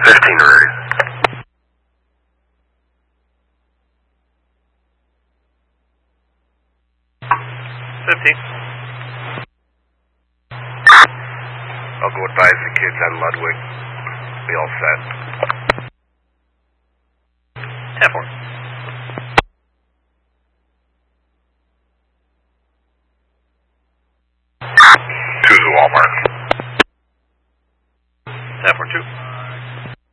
15 ready. 15. I'll go advise the kids on Ludwig. Be all set. 10-4. To the Walmart. 10-4-2.